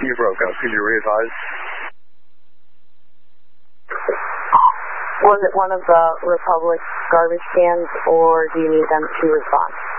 You broke up. Could you re-advise? Was it one of the Republic garbage cans, or do you need them to respond?